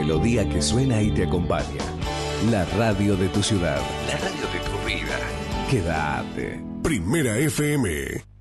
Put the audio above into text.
melodía que suena y te acompaña. La radio de tu ciudad. La radio de tu vida. Quédate. Primera FM.